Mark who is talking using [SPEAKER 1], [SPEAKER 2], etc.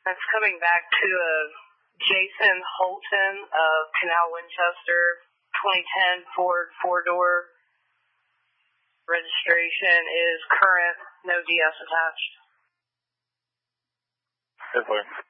[SPEAKER 1] That's coming back to Jason Holton of Canal Winchester, 2010 Ford 4-door. Registration is current, no DS attached.
[SPEAKER 2] Yes, sir.